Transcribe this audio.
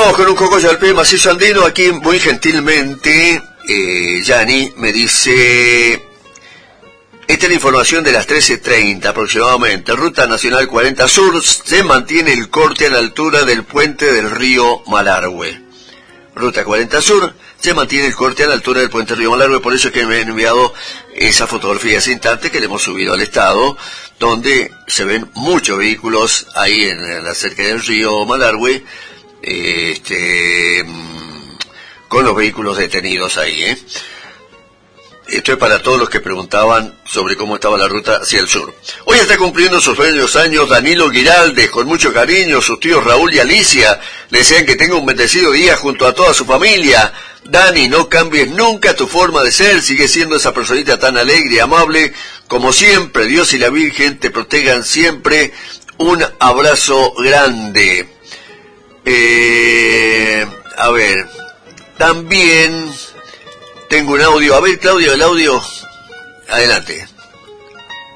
Vamos con un cogollo al pie macizo andino. Aquí muy gentilmente Yanni me dice: esta es la información de las 13:30 aproximadamente. Ruta Nacional 40 Sur, se mantiene el corte a la altura del puente del río Malargüe. Ruta 40 Sur, se mantiene el corte a la altura del puente del río Malargüe. Por eso es que me han enviado esa fotografía ese instante que le hemos subido al estado, donde se ven muchos vehículos ahí en la cerca del río Malargüe, con los vehículos detenidos ahí, Esto es para todos los que preguntaban sobre cómo estaba la ruta hacia el sur. Hoy está cumpliendo sus buenos años Danilo Giraldes, con mucho cariño. Sus tíos Raúl y Alicia le desean que tenga un bendecido día junto a toda su familia. Dani, no cambies nunca tu forma de ser, sigue siendo esa personita tan alegre y amable como siempre. Dios y la Virgen te protejan siempre. Un abrazo grande. A ver, también tengo un audio. A ver, Claudio, el audio. Adelante.